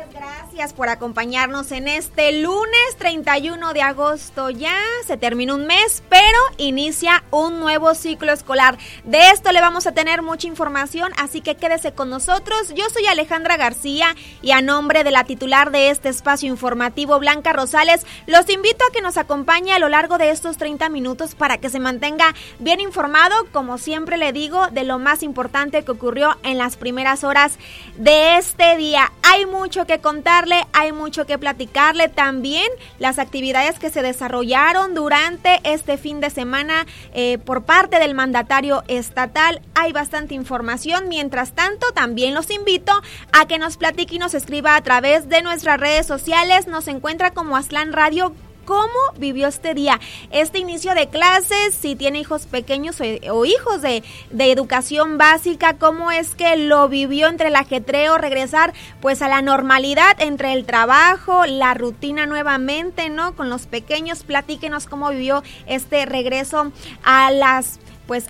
Gracias por acompañarnos en este lunes 31 de agosto. Ya se terminó un mes, pero inicia un nuevo ciclo escolar. De esto le vamos a tener mucha información, así que quédese con nosotros. Yo soy Alejandra García y a nombre de la titular de este espacio informativo, Blanca Rosales, los invito a que nos acompañe a lo largo de estos 30 minutos para que se mantenga bien informado, como siempre le digo, de lo más importante que ocurrió en las primeras horas de este día. Hay mucho que contarle, hay mucho que platicarle, también las actividades que se desarrollaron durante este fin de semana por parte del mandatario estatal. Hay bastante información. Mientras tanto, también los invito a que nos platique y nos escriba a través de nuestras redes sociales. Nos encuentra como Aztlán Radio. ¿Cómo vivió este día, este inicio de clases? Si tiene hijos pequeños o hijos de educación básica, ¿cómo es que lo vivió entre el ajetreo, regresar pues a la normalidad entre el trabajo, la rutina nuevamente, ¿no? Con los pequeños, platíquenos cómo vivió este regreso a las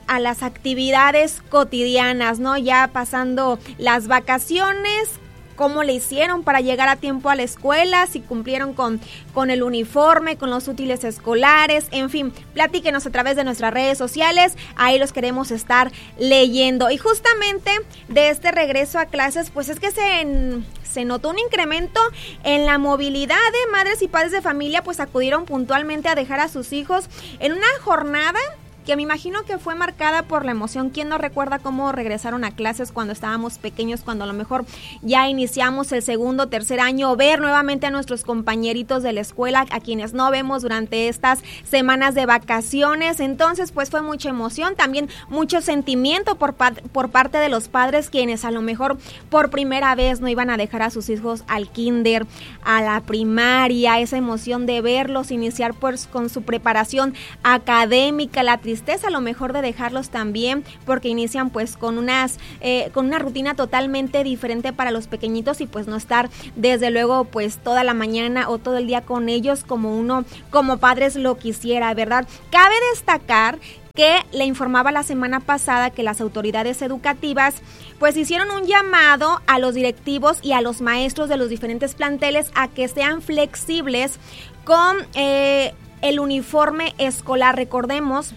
actividades cotidianas, ¿no? Ya pasando las vacaciones. ¿Cómo le hicieron para llegar a tiempo a la escuela? Si cumplieron con el uniforme, con los útiles escolares, en fin, platíquenos a través de nuestras redes sociales, ahí los queremos estar leyendo. Y justamente de este regreso a clases, pues es que se notó un incremento en la movilidad de madres y padres de familia, pues acudieron puntualmente a dejar a sus hijos en una jornada que me imagino que fue marcada por la emoción. ¿Quién no recuerda cómo regresaron a clases cuando estábamos pequeños, cuando a lo mejor ya iniciamos el segundo, tercer año, ver nuevamente a nuestros compañeritos de la escuela, a quienes no vemos durante estas semanas de vacaciones? Entonces, pues fue mucha emoción, también mucho sentimiento por parte de los padres, quienes a lo mejor por primera vez no iban a dejar a sus hijos al kinder, a la primaria, esa emoción de verlos iniciar pues con su preparación académica, la tristeza a lo mejor de dejarlos también, porque inician pues con una rutina totalmente diferente para los pequeñitos y pues no estar desde luego pues toda la mañana o todo el día con ellos como uno como padres lo quisiera, ¿verdad? Cabe destacar que le informaba la semana pasada que las autoridades educativas pues hicieron un llamado a los directivos y a los maestros de los diferentes planteles a que sean flexibles con el uniforme escolar. Recordemos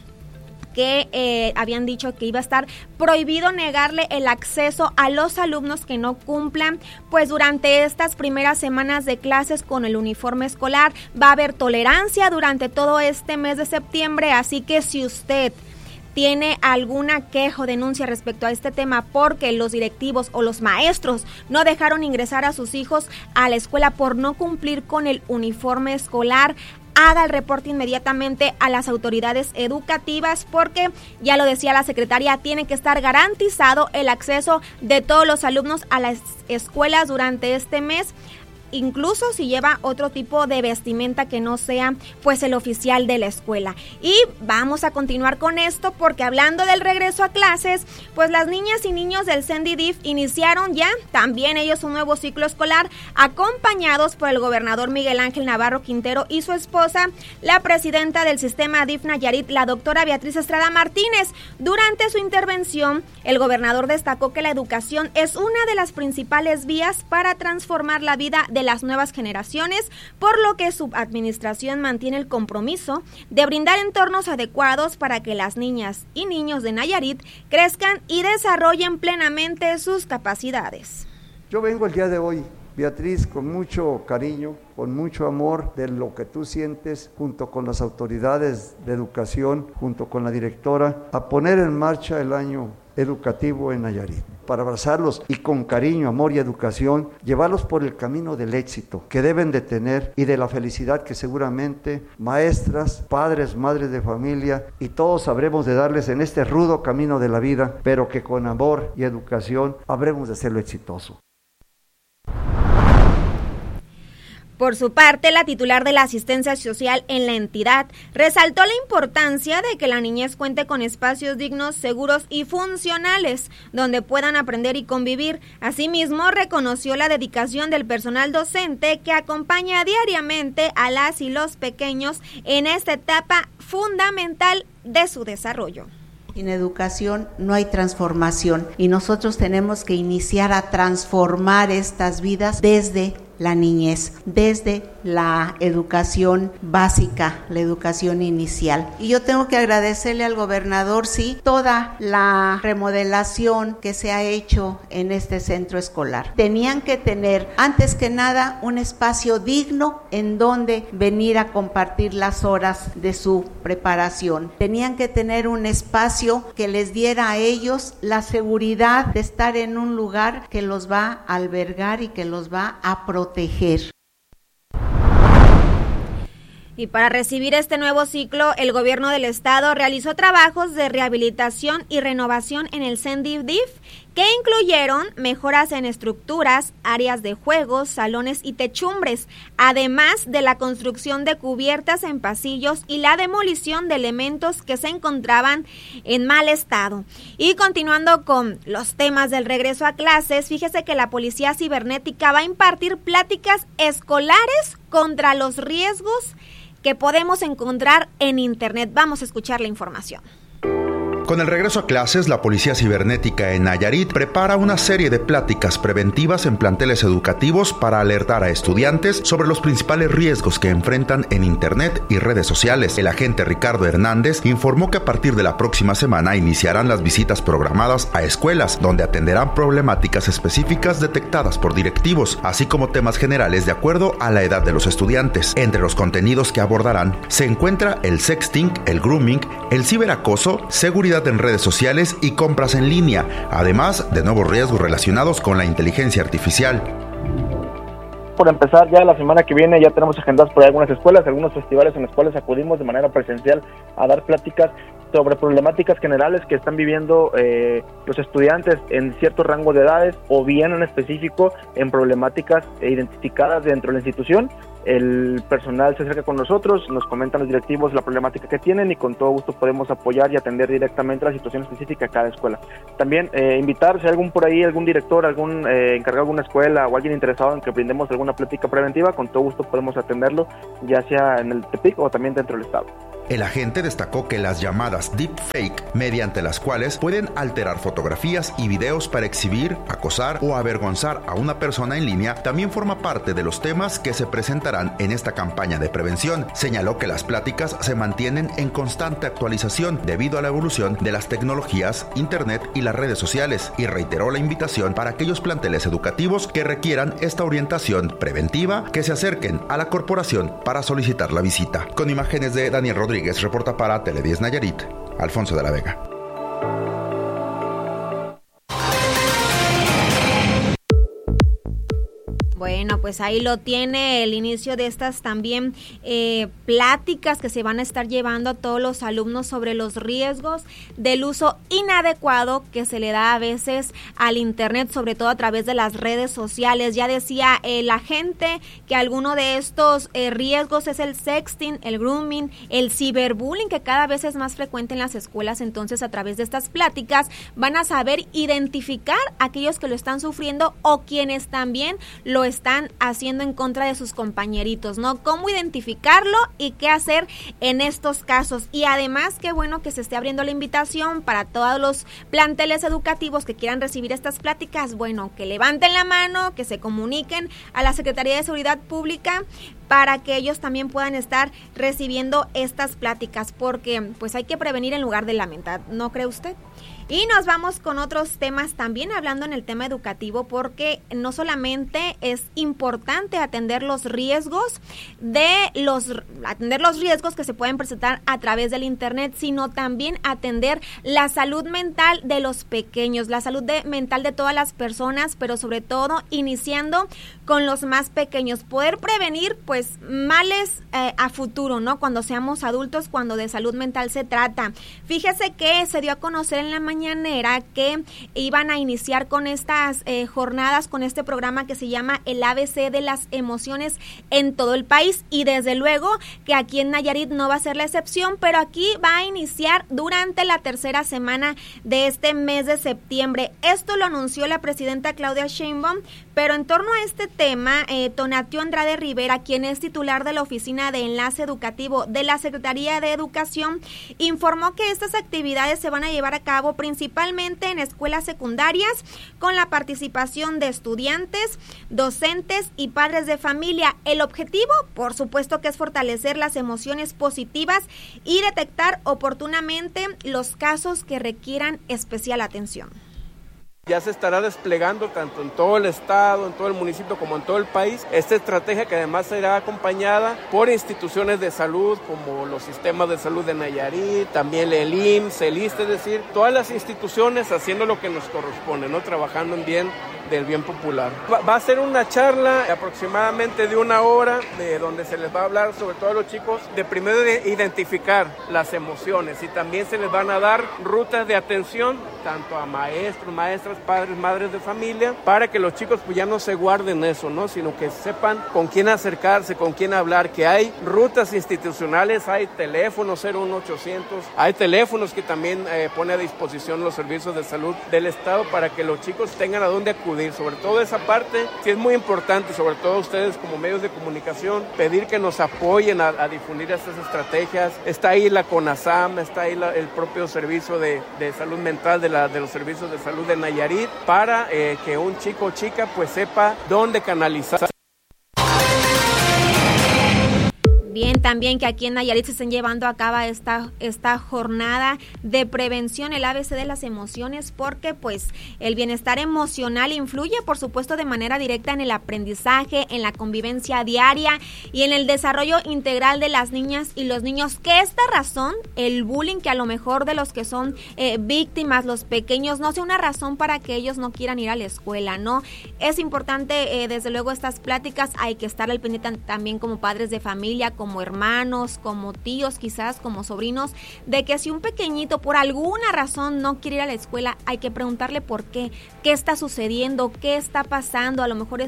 que habían dicho que iba a estar prohibido negarle el acceso a los alumnos que no cumplan pues durante estas primeras semanas de clases con el uniforme escolar. Va a haber tolerancia durante todo este mes de septiembre, así que si usted tiene alguna queja o denuncia respecto a este tema porque los directivos o los maestros no dejaron ingresar a sus hijos a la escuela por no cumplir con el uniforme escolar, haga el reporte inmediatamente a las autoridades educativas, porque ya lo decía la secretaria, tiene que estar garantizado el acceso de todos los alumnos a las escuelas durante este mes, incluso si lleva otro tipo de vestimenta que no sea pues el oficial de la escuela. Y vamos a continuar con esto porque hablando del regreso a clases, pues las niñas y niños del CENDI-DIF iniciaron ya también ellos un nuevo ciclo escolar, acompañados por el gobernador Miguel Ángel Navarro Quintero y su esposa, la presidenta del sistema DIF Nayarit, la doctora Beatriz Estrada Martínez. Durante su intervención, el gobernador destacó que la educación es una de las principales vías para transformar la vida de las nuevas generaciones, por lo que su administración mantiene el compromiso de brindar entornos adecuados para que las niñas y niños de Nayarit crezcan y desarrollen plenamente sus capacidades. Yo vengo el día de hoy, Beatriz, con mucho cariño, con mucho amor de lo que tú sientes, junto con las autoridades de educación, junto con la directora, a poner en marcha el año educativo en Nayarit, para abrazarlos y con cariño, amor y educación, llevarlos por el camino del éxito que deben de tener y de la felicidad que seguramente maestras, padres, madres de familia y todos habremos de darles en este rudo camino de la vida, pero que con amor y educación habremos de hacerlo exitoso. Por su parte, la titular de la asistencia social en la entidad resaltó la importancia de que la niñez cuente con espacios dignos, seguros y funcionales, donde puedan aprender y convivir. Asimismo, reconoció la dedicación del personal docente que acompaña diariamente a las y los pequeños en esta etapa fundamental de su desarrollo. Sin educación no hay transformación y nosotros tenemos que iniciar a transformar estas vidas desde la niñez, desde la educación básica, la educación inicial. Y yo tengo que agradecerle al gobernador, sí, toda la remodelación que se ha hecho en este centro escolar. Tenían que tener, antes que nada, un espacio digno en donde venir a compartir las horas de su preparación. Tenían que tener un espacio que les diera a ellos la seguridad de estar en un lugar que los va a albergar y que los va a proteger. Y para recibir este nuevo ciclo, el gobierno del estado realizó trabajos de rehabilitación y renovación en el CENDIF-DIF, que incluyeron mejoras en estructuras, áreas de juegos, salones y techumbres, además de la construcción de cubiertas en pasillos y la demolición de elementos que se encontraban en mal estado. Y continuando con los temas del regreso a clases, fíjese que la Policía Cibernética va a impartir pláticas escolares contra los riesgos que podemos encontrar en Internet. Vamos a escuchar la información. Con el regreso a clases, la Policía Cibernética en Nayarit prepara una serie de pláticas preventivas en planteles educativos para alertar a estudiantes sobre los principales riesgos que enfrentan en Internet y redes sociales. El agente Ricardo Hernández informó que a partir de la próxima semana iniciarán las visitas programadas a escuelas, donde atenderán problemáticas específicas detectadas por directivos, así como temas generales de acuerdo a la edad de los estudiantes. Entre los contenidos que abordarán se encuentra el sexting, el grooming, el ciberacoso, seguridad en redes sociales y compras en línea, además de nuevos riesgos relacionados con la inteligencia artificial. Por empezar, ya la semana que viene ya tenemos agendadas por algunas escuelas, algunos festivales en los cuales acudimos de manera presencial a dar pláticas sobre problemáticas generales que están viviendo los estudiantes en cierto rango de edades, o bien en específico en problemáticas identificadas dentro de la institución. El personal se acerca con nosotros, nos comentan los directivos la problemática que tienen y con todo gusto podemos apoyar y atender directamente la situación específica de cada escuela. También invitar, si hay algún por ahí, algún director, algún encargado de alguna escuela o alguien interesado en que brindemos alguna plática preventiva, con todo gusto podemos atenderlo, ya sea en el Tepic o también dentro del estado. El agente destacó que las llamadas deepfake, mediante las cuales pueden alterar fotografías y videos para exhibir, acosar o avergonzar a una persona en línea, también forma parte de los temas que se presentarán en esta campaña de prevención. Señaló que las pláticas se mantienen en constante actualización debido a la evolución de las tecnologías, internet y las redes sociales, y reiteró la invitación para aquellos planteles educativos que requieran esta orientación preventiva que se acerquen a la corporación para solicitar la visita. Con imágenes de Daniel Rodríguez, reporta para Tele10 Nayarit, Alfonso de la Vega. Bueno, pues ahí lo tiene el inicio de estas también pláticas que se van a estar llevando a todos los alumnos sobre los riesgos del uso inadecuado que se le da a veces al Internet, sobre todo a través de las redes sociales. Ya decía la gente que alguno de estos riesgos es el sexting, el grooming, el ciberbullying, que cada vez es más frecuente en las escuelas. Entonces, a través de estas pláticas van a saber identificar a aquellos que lo están sufriendo o quienes también lo están haciendo en contra de sus compañeritos, ¿no? Cómo identificarlo y qué hacer en estos casos. Y además, qué bueno que se esté abriendo la invitación para todos los planteles educativos que quieran recibir estas pláticas. Bueno, que levanten la mano, que se comuniquen a la Secretaría de Seguridad Pública para que ellos también puedan estar recibiendo estas pláticas, porque pues hay que prevenir en lugar de lamentar, ¿no cree usted? Y nos vamos con otros temas también, hablando en el tema educativo, porque no solamente es importante atender los riesgos que se pueden presentar a través del Internet, sino también atender la salud mental de los pequeños, la salud mental de todas las personas, pero sobre todo iniciando con los más pequeños, poder prevenir pues males a futuro, ¿no? Cuando seamos adultos, cuando de salud mental se trata. Fíjese que se dio a conocer en la mañanera que iban a iniciar con estas jornadas, con este programa que se llama el ABC de las emociones en todo el país, y desde luego que aquí en Nayarit no va a ser la excepción, pero aquí va a iniciar durante la tercera semana de este mes de septiembre. Esto lo anunció la presidenta Claudia Sheinbaum, pero en torno a este tema, Tonatiuh Andrade Rivera, quien es titular de la Oficina de Enlace Educativo de la Secretaría de Educación, informó que estas actividades se van a llevar a cabo principalmente en escuelas secundarias, con la participación de estudiantes, docentes y padres de familia. El objetivo, por supuesto, que es fortalecer las emociones positivas y detectar oportunamente los casos que requieran especial atención. Ya se estará desplegando tanto en todo el estado, en todo el municipio como en todo el país esta estrategia, que además será acompañada por instituciones de salud como los sistemas de salud de Nayarit, también el IMSS, el ISSSTE, es decir, todas las instituciones haciendo lo que nos corresponde, ¿no? Trabajando en bien del bien popular. Va a ser una charla aproximadamente de 1 hora, de donde se les va a hablar sobre todo a los chicos de primero de identificar las emociones, y también se les van a dar rutas de atención tanto a maestros, maestras, padres, madres de familia, para que los chicos pues ya no se guarden eso, ¿no? Sino que sepan con quién acercarse, con quién hablar, que hay rutas institucionales, hay teléfonos 01800, hay teléfonos que también pone a disposición los servicios de salud del estado para que los chicos tengan a dónde acudir. Sobre todo esa parte sí es muy importante, sobre todo ustedes como medios de comunicación, pedir que nos apoyen a difundir estas estrategias. Está ahí la CONASAM, está ahí el propio servicio de salud mental de los servicios de salud de Nayarit, para que un chico o chica pues sepa dónde canalizar. Bien, también que aquí en Nayarit se estén llevando a cabo esta jornada de prevención, el ABC de las emociones, porque pues el bienestar emocional influye, por supuesto, de manera directa en el aprendizaje, en la convivencia diaria y en el desarrollo integral de las niñas y los niños. Que esta razón, el bullying, que a lo mejor de los que son víctimas, los pequeños, no sea una razón para que ellos no quieran ir a la escuela, ¿no? Es importante, desde luego, estas pláticas, hay que estar al pendiente también como padres de familia, como hermanos, como tíos, quizás como sobrinos, de que si un pequeñito por alguna razón no quiere ir a la escuela, hay que preguntarle por qué está sucediendo, qué está pasando. A lo mejor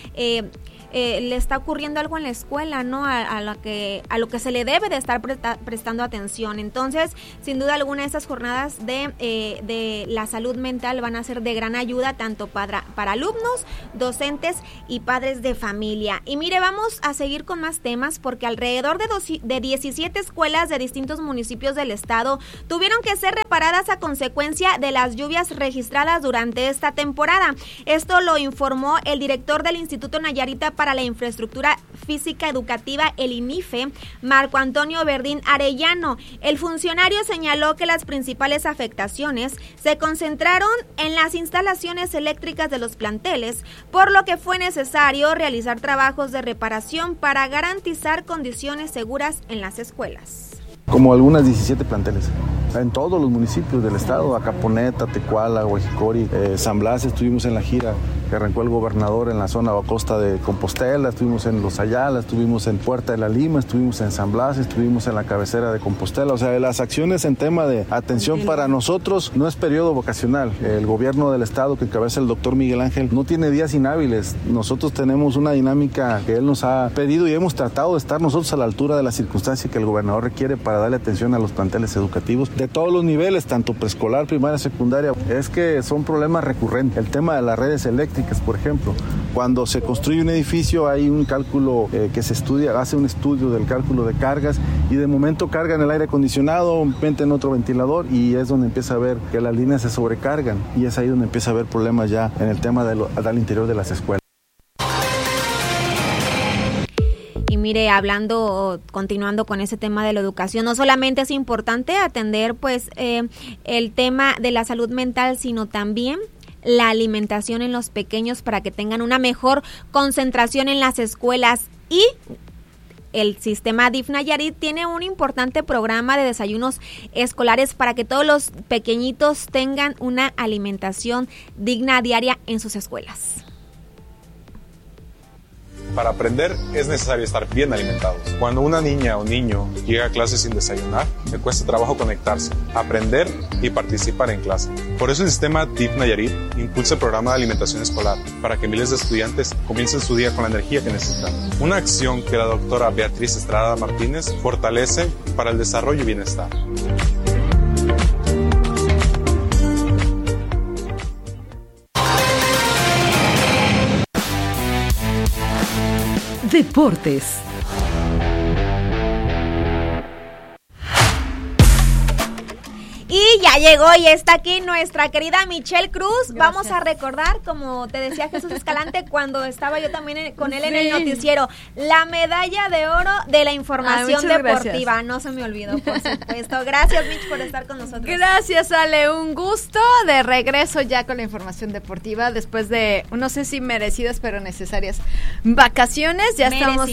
le está ocurriendo algo en la escuela, ¿no? A lo que se le debe de estar prestando atención. Entonces, sin duda alguna, estas jornadas de la salud mental van a ser de gran ayuda, tanto para alumnos, docentes y padres de familia. Y mire, vamos a seguir con más temas, porque alrededor de 17 escuelas de distintos municipios del estado tuvieron que ser reparadas a consecuencia de las lluvias registradas durante esta temporada. Esto lo informó el director del Instituto Nayarita para la Infraestructura Física Educativa, el INIFE, Marco Antonio Verdín Arellano. El funcionario señaló que las principales afectaciones se concentraron en las instalaciones eléctricas de los planteles, por lo que fue necesario realizar trabajos de reparación para garantizar condiciones seguras en las escuelas. Como algunas 17 planteles, en todos los municipios del estado, Acaponeta, Tecuala, Huajicori, San Blas. Estuvimos en la gira que arrancó el gobernador en la zona o costa de Compostela, estuvimos en Los Ayala, estuvimos en Puerta de la Lima, estuvimos en San Blas, estuvimos en la cabecera de Compostela. O sea, las acciones en tema de atención para nosotros no es periodo vocacional. El gobierno del estado que encabeza el doctor Miguel Ángel no tiene días inhábiles. Nosotros tenemos una dinámica que él nos ha pedido y hemos tratado de estar nosotros a la altura de la circunstancia que el gobernador requiere para darle atención a los planteles educativos de todos los niveles, tanto preescolar, primaria, secundaria. Es que son problemas recurrentes. El tema de las redes eléctricas, por ejemplo, cuando se construye un edificio hay un cálculo que se estudia, hace un estudio del cálculo de cargas y de momento cargan el aire acondicionado, meten otro ventilador y es donde empieza a ver que las líneas se sobrecargan y es ahí donde empieza a haber problemas ya en el tema al interior de las escuelas. Y mire, continuando con ese tema de la educación, no solamente es importante atender pues el tema de la salud mental, sino también la alimentación en los pequeños para que tengan una mejor concentración en las escuelas. Y el sistema DIF Nayarit tiene un importante programa de desayunos escolares para que todos los pequeñitos tengan una alimentación digna diaria en sus escuelas. Para aprender es necesario estar bien alimentados. Cuando una niña o niño llega a clase sin desayunar, le cuesta trabajo conectarse, aprender y participar en clase. Por eso el sistema DIF Nayarit impulsa el programa de alimentación escolar para que miles de estudiantes comiencen su día con la energía que necesitan. Una acción que la doctora Beatriz Estrada Martínez fortalece para el desarrollo y bienestar. Deportes. Y ya Ya llegó y está aquí nuestra querida Michelle Cruz. Gracias. Vamos a recordar, como te decía Jesús Escalante, cuando estaba yo también con él en el noticiero, la medalla de oro de la información deportiva. Gracias. No se me olvidó, por supuesto. Gracias, Mitch, por estar con nosotros. Gracias, Ale. Un gusto de regreso ya con la información deportiva después de, no sé si merecidas, pero necesarias vacaciones. Ya estamos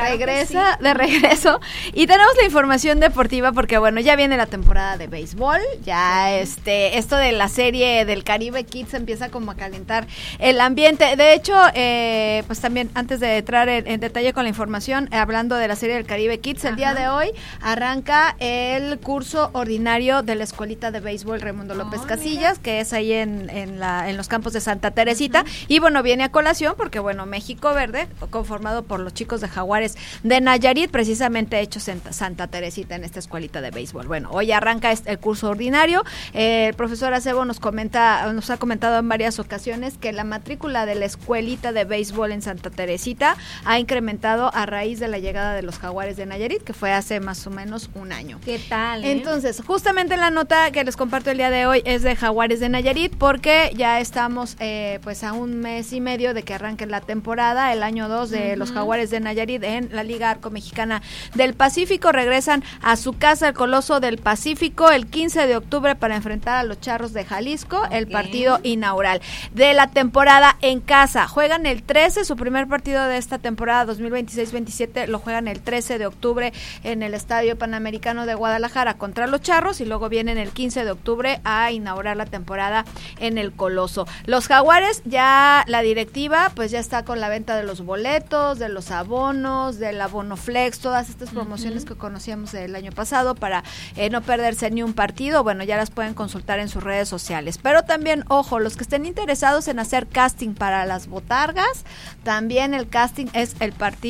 de regreso. Y tenemos la información deportiva porque, bueno, ya viene la temporada de béisbol. Ya esto de la serie del Caribe Kids empieza como a calentar el ambiente. De hecho, pues también antes de entrar en detalle con la información, hablando de la serie del Caribe Kids, el día de hoy arranca el curso ordinario de la escuelita de béisbol Raimundo López Casillas, que es ahí en los campos de Santa Teresita. Y bueno, viene a colación porque, bueno, México Verde, conformado por los chicos de Jaguares de Nayarit, precisamente hechos en Santa Teresita, en esta escuelita de béisbol. Bueno, hoy arranca el curso ordinario. El profesor Acebo nos ha comentado en varias ocasiones que la matrícula de la escuelita de béisbol en Santa Teresita ha incrementado a raíz de la llegada de los Jaguares de Nayarit, que fue hace más o menos un año. ¿Qué tal? Entonces, justamente la nota que les comparto el día de hoy es de Jaguares de Nayarit, porque ya estamos pues a un mes y medio de que arranque la temporada, el año 2 de los Jaguares de Nayarit en la Liga Arco Mexicana del Pacífico. Regresan a su casa, el Coloso del Pacífico, el 15 de octubre para enfrentar a los Charros de Jalisco, el partido inaugural de la temporada en casa. Juegan el 13, su primer partido de esta temporada 2026-27 lo juegan el 13 de octubre en el Estadio Panamericano de Guadalajara contra los Charros, y luego vienen el 15 de octubre a inaugurar la temporada en el Coloso. Los Jaguares, ya la directiva pues ya está con la venta de los boletos, de los abonos, del abono flex, todas estas promociones que conocíamos el año pasado para no perderse ni un partido. Bueno, ya las pueden consultar en sus redes sociales. Pero también, ojo, los que estén interesados en hacer casting para las botargas, también el casting es a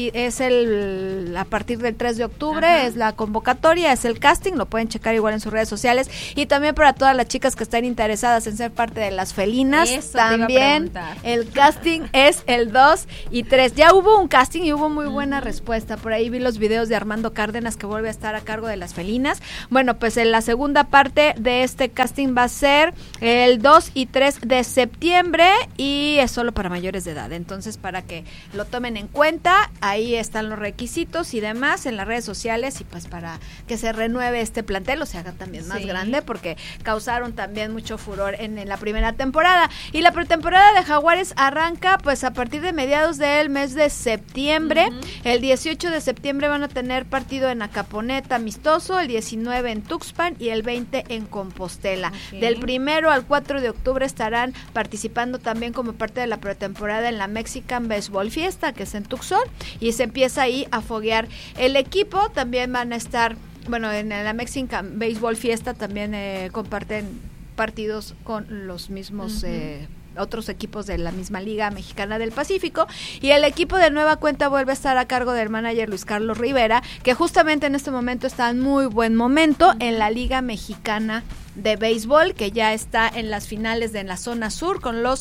partir del 3 de octubre, es la convocatoria, es el casting, lo pueden checar igual en sus redes sociales. Y también para todas las chicas que estén interesadas en ser parte de las felinas, también el casting es el 2 y 3. Ya hubo un casting y hubo muy buena respuesta. Por ahí vi los videos de Armando Cárdenas, que vuelve a estar a cargo de las felinas. Bueno, pues en la segunda parte de este casting va a ser el 2 y 3 de septiembre y es solo para mayores de edad. Entonces, para que lo tomen en cuenta, ahí están los requisitos y demás en las redes sociales, y pues para que se renueve este plantel o se haga también más grande, porque causaron también mucho furor en la primera temporada. Y la pretemporada de Jaguares arranca pues a partir de mediados del mes de septiembre. El 18 de septiembre van a tener partido en Acaponeta amistoso, el 19 en Tuxpan y el 20 en Compostela. Del 1 al 4 de octubre estarán participando también como parte de la pretemporada en la Mexican Baseball Fiesta, que es en Tucson, y se empieza ahí a foguear el equipo. También van a estar, bueno, en la Mexican Baseball Fiesta también comparten partidos con los mismos otros equipos de la misma Liga Mexicana del Pacífico, y el equipo de nueva cuenta vuelve a estar a cargo del manager Luis Carlos Rivera, que justamente en este momento está en muy buen momento en la Liga Mexicana de béisbol, que ya está en las finales de la zona sur con los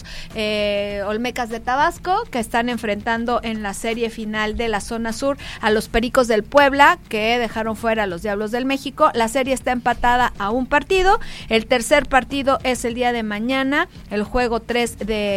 Olmecas de Tabasco, que están enfrentando en la serie final de la zona sur a los Pericos del Puebla, que dejaron fuera a los Diablos del México. La serie está empatada a un partido. El tercer partido es el día de mañana, el juego 3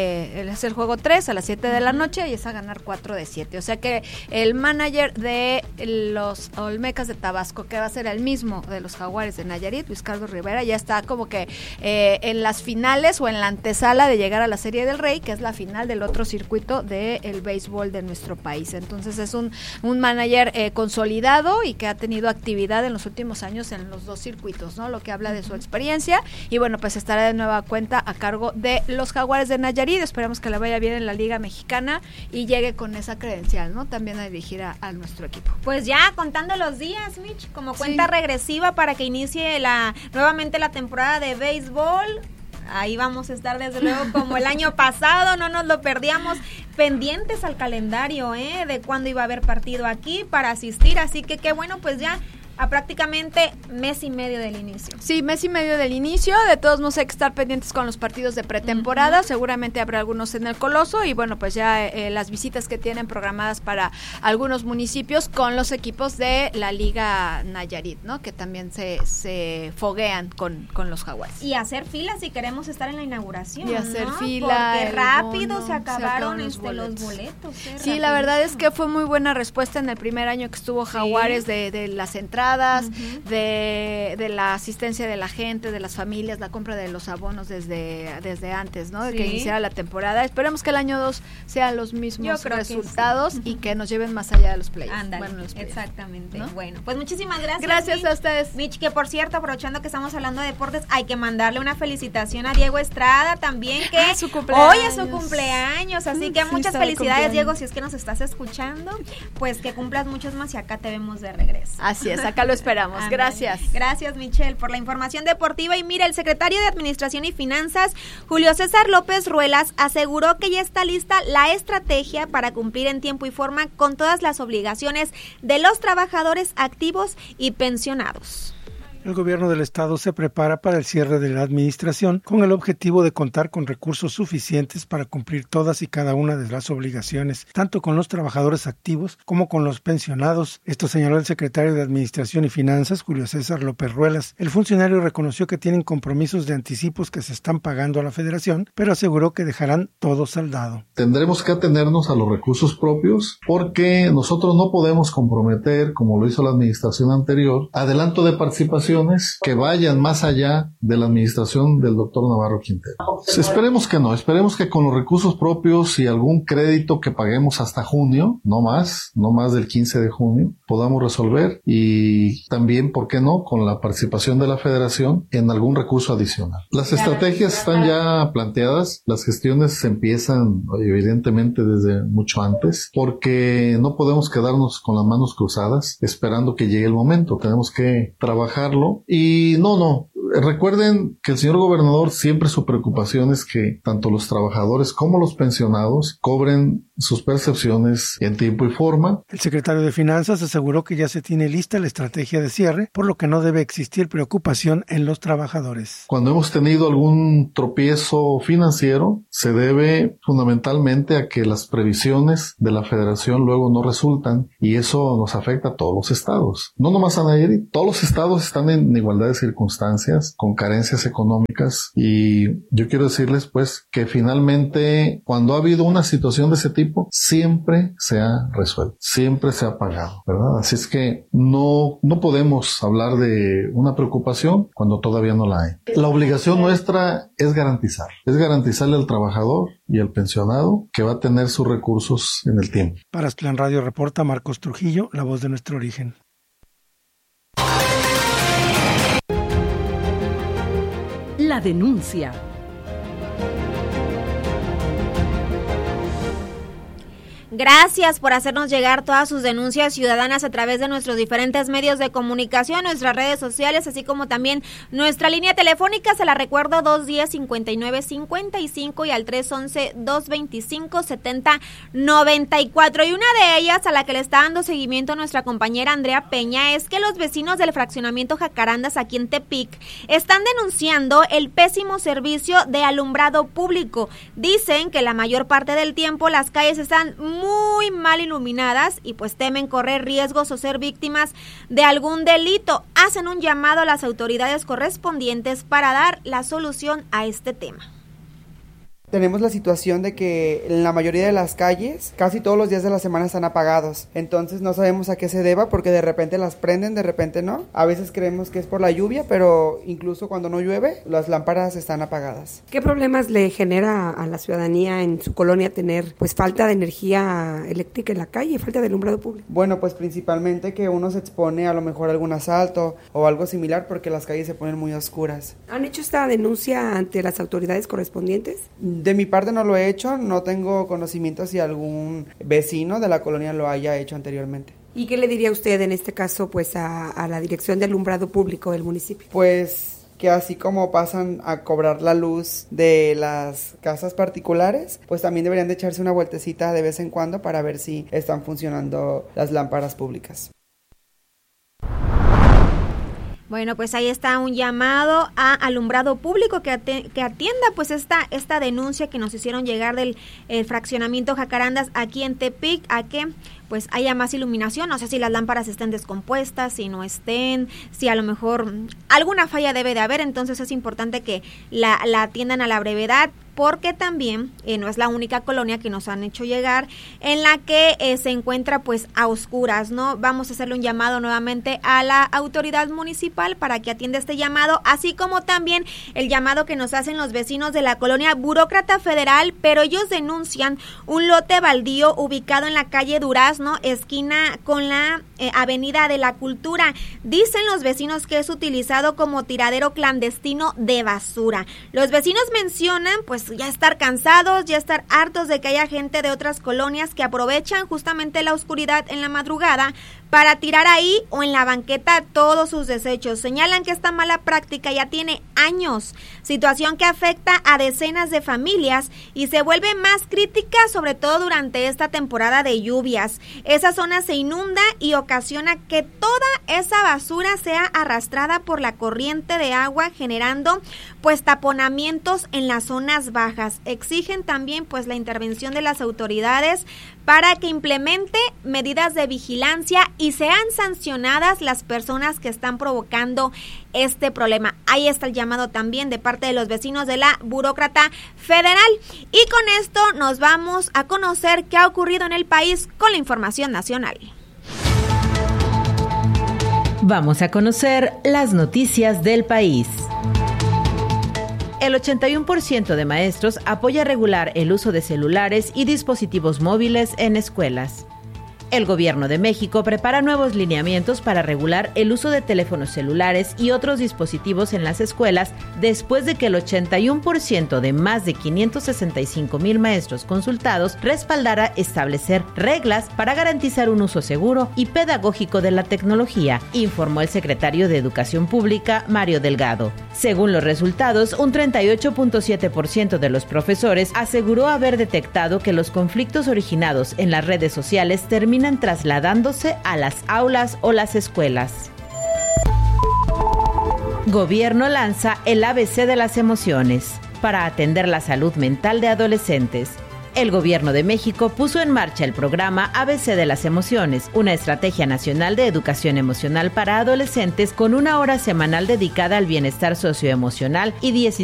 es el juego 3 a las 7 de la noche, y es a ganar 4 de 7. O sea que el manager de los Olmecas de Tabasco, que va a ser el mismo de los Jaguares de Nayarit, Luis Carlos Rivera, ya está como que en las finales o en la antesala de llegar a la Serie del Rey, que es la final del otro circuito del béisbol de nuestro país. Entonces es un manager consolidado y que ha tenido actividad en los últimos años en los dos circuitos, ¿no? Lo que habla de su experiencia, y bueno, pues estará de nueva cuenta a cargo de los Jaguares de Nayarit. Esperamos que le vaya bien en la Liga Mexicana y llegue con esa credencial, ¿no? También a dirigir a nuestro equipo. Pues ya contando los días, Mitch, como cuenta regresiva para que inicie nuevamente la temporada de béisbol. Ahí vamos a estar desde luego como el año pasado, no nos lo perdíamos, pendientes al calendario de cuándo iba a haber partido aquí para asistir, así que qué bueno, pues ya a prácticamente mes y medio del inicio. Sí, mes y medio del inicio. De todos modos hay que estar pendientes con los partidos de pretemporada. Seguramente habrá algunos en el Coloso y bueno, pues ya las visitas que tienen programadas para algunos municipios con los equipos de la Liga Nayarit, ¿no? Que también se foguean con los Jaguares. Y hacer fila si queremos estar en la inauguración. Y hacer ¿no? fila. Porque rápido se acabaron los boletos. Sí, la verdad es que fue muy buena respuesta en el primer año que estuvo Jaguares, de las entradas, de la asistencia de la gente, de las familias, la compra de los abonos desde antes, ¿no? De que iniciara la temporada. Esperemos que el año 2 sean los mismos resultados y que nos lleven más allá de los playoffs. Bueno, exactamente. ¿No? Bueno, pues muchísimas gracias. Gracias Mitch. a ustedes. Mitch, que por cierto, aprovechando que estamos hablando de deportes, hay que mandarle una felicitación a Diego Estrada también, que hoy es su cumpleaños, así que muchas felicidades, Diego, si es que nos estás escuchando, pues que cumplas muchos más y acá te vemos de regreso. Así es, acá lo esperamos. Gracias. Gracias, Michelle, por la información deportiva. Y mira, el secretario de Administración y Finanzas, Julio César López Ruelas, aseguró que ya está lista la estrategia para cumplir en tiempo y forma con todas las obligaciones de los trabajadores activos y pensionados. El gobierno del estado se prepara para el cierre de la administración con el objetivo de contar con recursos suficientes para cumplir todas y cada una de las obligaciones, tanto con los trabajadores activos como con los pensionados. Esto señaló el secretario de Administración y Finanzas, Julio César López Ruelas. El funcionario reconoció que tienen compromisos de anticipos que se están pagando a la federación, pero aseguró que dejarán todo saldado. Tendremos que atenernos a los recursos propios porque nosotros no podemos comprometer, como lo hizo la administración anterior, adelanto de participación que vayan más allá de la administración del doctor Navarro Quintero. Esperemos que no, esperemos que con los recursos propios y algún crédito que paguemos hasta junio, no más del 15 de junio, podamos resolver y también, ¿por qué no?, con la participación de la federación en algún recurso adicional. Las estrategias están ya planteadas, las gestiones se empiezan evidentemente desde mucho antes, porque no podemos quedarnos con las manos cruzadas esperando que llegue el momento, tenemos que trabajarlo. Y recuerden que el señor gobernador siempre su preocupación es que tanto los trabajadores como los pensionados cobren sus percepciones en tiempo y forma. El secretario de Finanzas aseguró que ya se tiene lista la estrategia de cierre, por lo que no debe existir preocupación en los trabajadores. Cuando hemos tenido algún tropiezo financiero, se debe fundamentalmente a que las previsiones de la federación luego no resultan y eso nos afecta a todos los estados. No nomás a Nayarit, todos los estados están en igualdad de circunstancias, con carencias económicas y yo quiero decirles pues que finalmente cuando ha habido una situación de ese tipo siempre se ha resuelto, siempre se ha pagado, ¿verdad? Así es que no podemos hablar de una preocupación cuando todavía no la hay. La obligación nuestra es garantizarle al trabajador y al pensionado que va a tener sus recursos en el tiempo. Para Aztlán Radio reporta Marcos Trujillo, la voz de nuestro origen. La denuncia. Gracias por hacernos llegar todas sus denuncias ciudadanas a través de nuestros diferentes medios de comunicación, nuestras redes sociales, así como también nuestra línea telefónica. Se la recuerdo, 210-5955 y al 311-225-7094. Y una de ellas, a la que le está dando seguimiento nuestra compañera Andrea Peña, es que los vecinos del fraccionamiento Jacarandas aquí en Tepic están denunciando el pésimo servicio de alumbrado público. Dicen que la mayor parte del tiempo las calles están muy mal iluminadas y pues temen correr riesgos o ser víctimas de algún delito. Hacen un llamado a las autoridades correspondientes para dar la solución a este tema. Tenemos la situación de que en la mayoría de las calles casi todos los días de la semana están apagados, entonces no sabemos a qué se deba porque de repente las prenden, de repente no. A veces creemos que es por la lluvia, pero incluso cuando no llueve las lámparas están apagadas. ¿Qué problemas le genera a la ciudadanía en su colonia tener pues falta de energía eléctrica en la calle, falta de alumbrado público? Bueno, pues principalmente que uno se expone a lo mejor a algún asalto o algo similar porque las calles se ponen muy oscuras. ¿Han hecho esta denuncia ante las autoridades correspondientes? De mi parte no lo he hecho, no tengo conocimiento si algún vecino de la colonia lo haya hecho anteriormente. ¿Y qué le diría usted en este caso pues a la Dirección de Alumbrado Público del municipio? Pues que así como pasan a cobrar la luz de las casas particulares, pues también deberían de echarse una vueltecita de vez en cuando para ver si están funcionando las lámparas públicas. Bueno, pues ahí está un llamado a alumbrado público que atienda pues esta denuncia que nos hicieron llegar del fraccionamiento Jacarandas aquí en Tepic, a que pues haya más iluminación. No sé si las lámparas estén descompuestas, si no estén, si a lo mejor alguna falla debe de haber, entonces es importante que la atiendan a la brevedad, porque también no es la única colonia que nos han hecho llegar en la que se encuentra pues a oscuras, ¿no? Vamos a hacerle un llamado nuevamente a la autoridad municipal para que atienda este llamado, así como también el llamado que nos hacen los vecinos de la colonia Burócrata Federal, pero ellos denuncian un lote baldío ubicado en la calle Durazno, esquina con la Avenida de la Cultura. Dicen los vecinos que es utilizado como tiradero clandestino de basura. Los vecinos mencionan pues ya estar cansados, ya estar hartos de que haya gente de otras colonias que aprovechan justamente la oscuridad en la madrugada para tirar ahí o en la banqueta todos sus desechos. Señalan que esta mala práctica ya tiene años, situación que afecta a decenas de familias y se vuelve más crítica sobre todo durante esta temporada de lluvias. Esa zona se inunda y ocasiona que toda esa basura sea arrastrada por la corriente de agua, generando pues taponamientos en las zonas bajas. Exigen también pues la intervención de las autoridades para que implemente medidas de vigilancia y sean sancionadas las personas que están provocando este problema. Ahí está el llamado también de parte de los vecinos de la Burócrata Federal. Y con esto nos vamos a conocer qué ha ocurrido en el país con la información nacional. Vamos a conocer las noticias del país. El 81% de maestros apoya regular el uso de celulares y dispositivos móviles en escuelas. El Gobierno de México prepara nuevos lineamientos para regular el uso de teléfonos celulares y otros dispositivos en las escuelas después de que el 81% de más de 565,000 maestros consultados respaldara establecer reglas para garantizar un uso seguro y pedagógico de la tecnología, informó el secretario de Educación Pública, Mario Delgado. Según los resultados, un 38.7% de los profesores aseguró haber detectado que los conflictos originados en las redes sociales terminan trasladándose a las aulas o las escuelas. Gobierno lanza el ABC de las emociones para atender la salud mental de adolescentes. El Gobierno de México puso en marcha el programa ABC de las Emociones, una estrategia nacional de educación emocional para adolescentes con una hora semanal dedicada al bienestar socioemocional y